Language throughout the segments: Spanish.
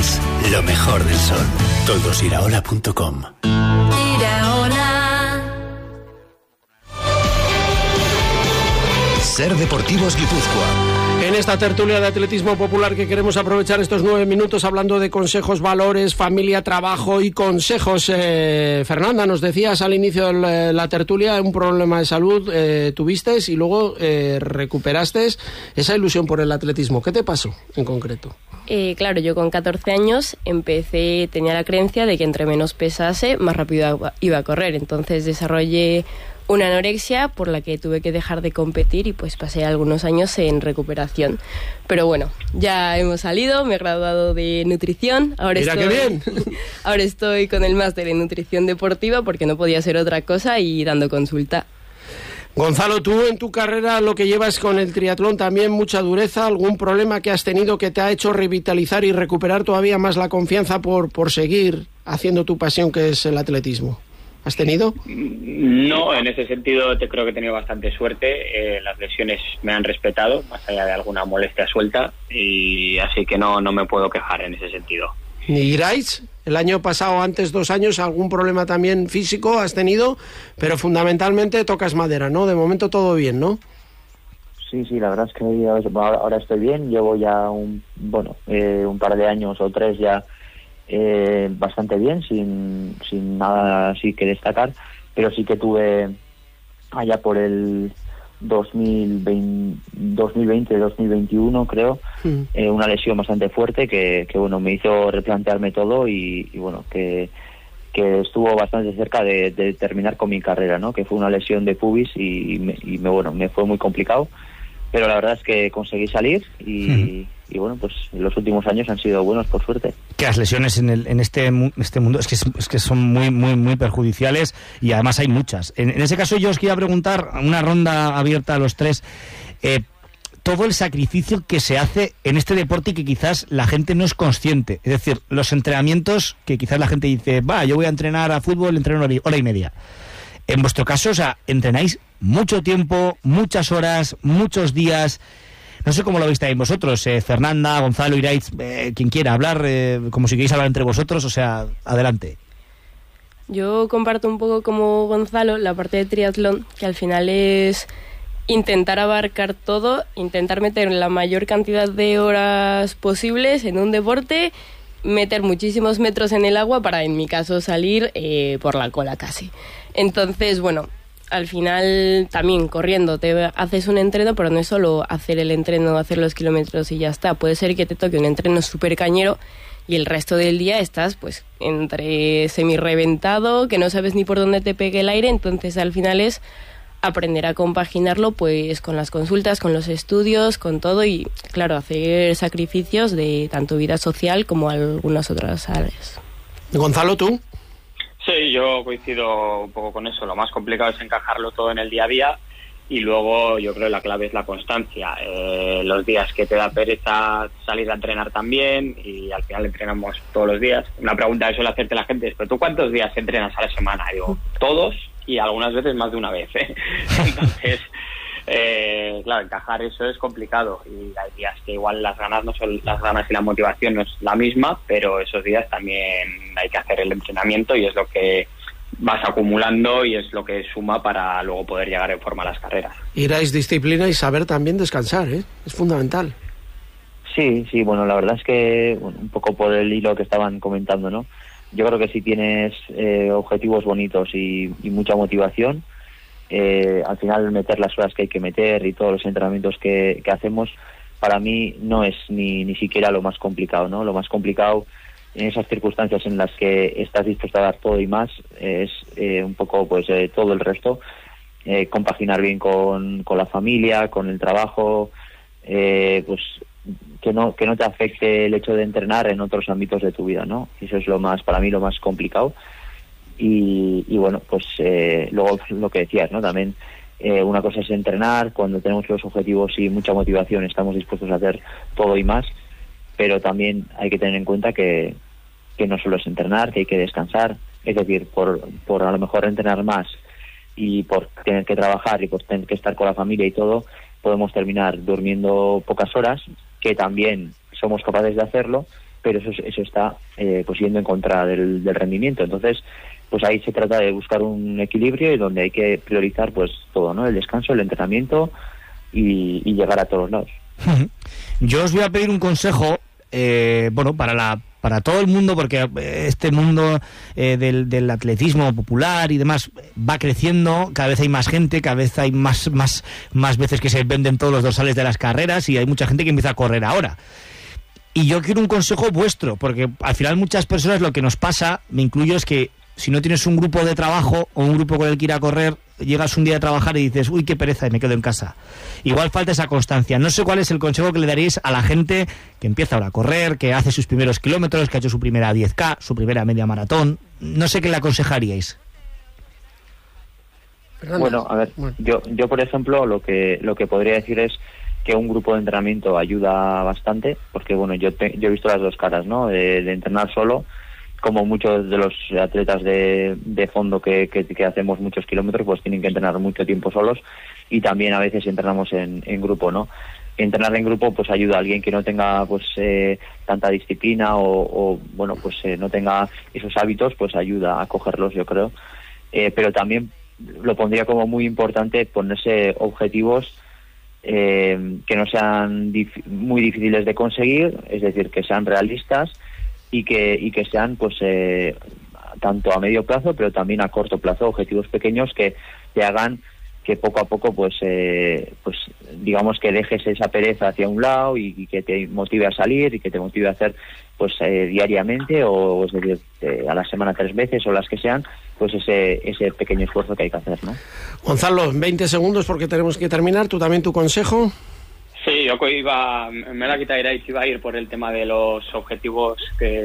Betis, lo mejor del sol. Todosiraola.com. Ser Deportivos Guipúzcoa. En esta tertulia de atletismo popular que queremos aprovechar estos 9 minutos hablando de consejos, valores, familia, trabajo y consejos. Fernanda, nos decías al inicio de la tertulia un problema de salud tuviste y luego recuperaste esa ilusión por el atletismo. ¿Qué te pasó en concreto? Claro, yo con 14 años tenía la creencia de que entre menos pesase, más rápido iba a correr. Entonces desarrollé una anorexia por la que tuve que dejar de competir y pues pasé algunos años en recuperación. Pero bueno, ya hemos salido, me he graduado de nutrición. ¡Mira qué bien! Ahora estoy con el máster en nutrición deportiva porque no podía ser otra cosa y dando consulta. Gonzalo, tú en tu carrera lo que llevas con el triatlón también mucha dureza, algún problema que has tenido que te ha hecho revitalizar y recuperar todavía más la confianza por seguir haciendo tu pasión que es el atletismo. ¿Has tenido? No, en ese sentido creo que he tenido bastante suerte. Las lesiones me han respetado, más allá de alguna molestia suelta, y así que no me puedo quejar en ese sentido. ¿Ni Irais? El año pasado, antes 2 años, algún problema también físico has tenido, pero fundamentalmente tocas madera, ¿no? De momento todo bien, ¿no? Sí, la verdad es que ahora estoy bien. Llevo ya un par de años o 3 ya bastante bien, sin nada así que destacar, pero sí que tuve allá por el 2020-2021 creo, una lesión bastante fuerte que bueno, me hizo replantearme todo y bueno, que estuvo bastante cerca de terminar con mi carrera, ¿no? Que fue una lesión de pubis y me fue muy complicado, pero la verdad es que conseguí salir y bueno, pues los últimos años han sido buenos, por suerte. Que las lesiones en este mundo es que son muy, muy, muy perjudiciales y además hay muchas. En ese caso yo os quería preguntar, una ronda abierta a los 3, todo el sacrificio que se hace en este deporte y que quizás la gente no es consciente. Es decir, los entrenamientos que quizás la gente dice, yo voy a entrenar a fútbol, entreno hora y media. En vuestro caso, entrenáis mucho tiempo, muchas horas, muchos días. No sé cómo lo veis también vosotros, Fernanda, Gonzalo, Irais, quien quiera hablar, como si queréis hablar entre vosotros, adelante. Yo comparto un poco como Gonzalo la parte de triatlón, que al final es intentar abarcar todo, intentar meter la mayor cantidad de horas posibles en un deporte, meter muchísimos metros en el agua para, en mi caso, salir por la cola casi. Entonces, bueno, al final también corriendo te haces un entreno, pero no es solo hacer el entreno, hacer los kilómetros y ya está. Puede ser que te toque un entreno súper cañero y el resto del día estás pues entre semi-reventado, que no sabes ni por dónde te pegue el aire. Entonces al final es aprender a compaginarlo pues con las consultas, con los estudios, con todo y claro, hacer sacrificios de tanto vida social como algunas otras áreas. Gonzalo, ¿tú? Sí, yo coincido un poco con eso. Lo más complicado es encajarlo todo en el día a día y luego yo creo que la clave es la constancia. Los días que te da pereza salir a entrenar también y al final entrenamos todos los días. Una pregunta que suele hacerte la gente es, ¿pero tú cuántos días entrenas a la semana? Y digo, todos y algunas veces más de una vez, Entonces, claro, encajar eso es complicado y hay días que igual las ganas y la motivación no es la misma, pero esos días también hay que hacer el entrenamiento y es lo que vas acumulando y es lo que suma para luego poder llegar en forma a las carreras. Irais, disciplina y saber también descansar, es fundamental. Sí, bueno, la verdad es que un poco por el hilo que estaban comentando, ¿no? Yo creo que si tienes objetivos bonitos y mucha motivación, al final meter las horas que hay que meter y todos los entrenamientos que hacemos, para mí no es ni siquiera lo más complicado, ¿no? Lo más complicado en esas circunstancias en las que estás dispuesto a dar todo y más es un poco pues todo el resto, compaginar bien con la familia, con el trabajo, pues que no te afecte el hecho de entrenar en otros ámbitos de tu vida, ¿no? Eso es para mí lo más complicado. Y bueno, pues luego lo que decías, ¿no? También una cosa es entrenar, cuando tenemos los objetivos y mucha motivación estamos dispuestos a hacer todo y más, pero también hay que tener en cuenta que no solo es entrenar, que hay que descansar, es decir, por a lo mejor entrenar más y por tener que trabajar y por tener que estar con la familia y todo, podemos terminar durmiendo pocas horas, que también somos capaces de hacerlo, pero eso está pues yendo en contra del rendimiento. Entonces, pues ahí se trata de buscar un equilibrio y donde hay que priorizar pues todo, ¿no? El descanso, el entrenamiento y llegar a todos lados. Yo os voy a pedir un consejo, para todo el mundo, porque este mundo del atletismo popular y demás va creciendo, cada vez hay más gente, cada vez hay más veces que se venden todos los dorsales de las carreras y hay mucha gente que empieza a correr ahora. Y yo quiero un consejo vuestro, porque al final muchas personas lo que nos pasa, me incluyo, es que si no tienes un grupo de trabajo o un grupo con el que ir a correr, llegas un día a trabajar y dices, uy, qué pereza, y me quedo en casa. Igual falta esa constancia. No sé cuál es el consejo que le daréis a la gente que empieza ahora a correr, que hace sus primeros kilómetros, que ha hecho su primera 10K, su primera media maratón. No sé qué le aconsejaríais. Bueno, a ver, yo por ejemplo, lo que podría decir es que un grupo de entrenamiento ayuda bastante, porque bueno, yo he visto las dos caras, ¿no? De entrenar solo, como muchos de los atletas de fondo que hacemos muchos kilómetros, pues tienen que entrenar mucho tiempo solos, y también a veces entrenamos en grupo, ¿no? Entrenar en grupo pues ayuda a alguien que no tenga pues tanta disciplina o bueno, pues no tenga esos hábitos, pues ayuda a cogerlos, yo creo. Pero también lo pondría como muy importante ponerse objetivos que no sean muy difíciles de conseguir, es decir, que sean realistas y que sean pues tanto a medio plazo pero también a corto plazo, objetivos pequeños que te hagan que poco a poco pues digamos que dejes esa pereza hacia un lado y que te motive a salir y que te motive a hacer pues diariamente o es decir a la semana 3 veces o las que sean, pues ese pequeño esfuerzo que hay que hacer, ¿no? Gonzalo, 20 segundos porque tenemos que terminar. ¿Tú también tu consejo? Sí, yo me la quitaréis, iba a ir por el tema de los objetivos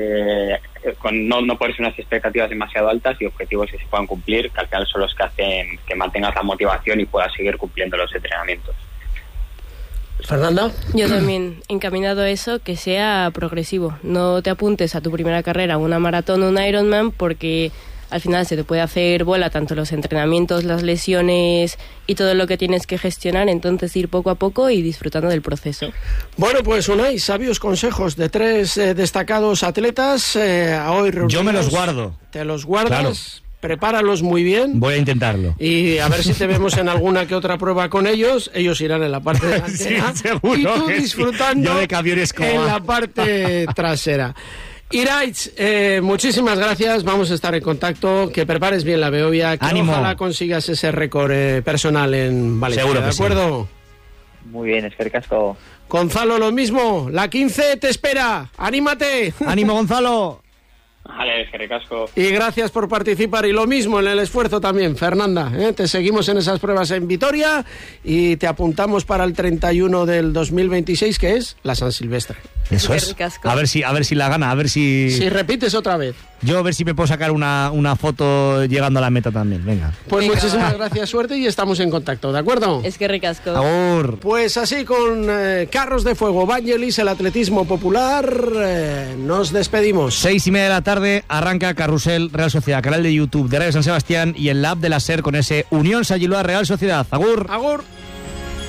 no ponerse unas expectativas demasiado altas y objetivos que se puedan cumplir, que al final son los que hacen que mantengas la motivación y puedas seguir cumpliendo los entrenamientos. ¿Fernanda? Yo también, encaminado a eso, que sea progresivo. No te apuntes a tu primera carrera, una maratón o un Ironman, porque al final se te puede hacer bola tanto los entrenamientos, las lesiones y todo lo que tienes que gestionar, entonces ir poco a poco y disfrutando del proceso. Bueno, pues Unai, sabios consejos de 3 destacados atletas. Hoy yo me los guardo. ¿Te los guardas? Claro. Prepáralos muy bien. Voy a intentarlo. Y a ver si te vemos en alguna que otra prueba con ellos. Ellos irán en la parte delantera. Sí, seguro. Y tú disfrutando en la parte trasera. Iraitz, muchísimas gracias, vamos a estar en contacto, que prepares bien la Behobia, que ánimo. Ojalá consigas ese récord personal en Valencia. Seguro, ¿de acuerdo? Sí. Muy bien, eskerrik asko. Gonzalo, lo mismo, la 15 te espera, anímate. ¡Ánimo, Gonzalo! Vale, eskerrik asko. Y gracias por participar, y lo mismo en el esfuerzo también, Fernanda, te seguimos en esas pruebas en Vitoria y te apuntamos para el 31 del 2026, que es la San Silvestre. Eso es. A ver si la gana, a ver si... Si repites otra vez. Yo a ver si me puedo sacar una foto llegando a la meta también, venga. Pues muchísimas gracias, suerte, y estamos en contacto, ¿de acuerdo? Es que ricasco. Agur. Pues así con Carros de Fuego, Vangelis, el atletismo popular, nos despedimos. 6:30 de la tarde arranca Carrusel Real Sociedad, canal de YouTube de Radio San Sebastián y en la app de la SER con ese Unión San Giloa Real Sociedad. Agur. Agur.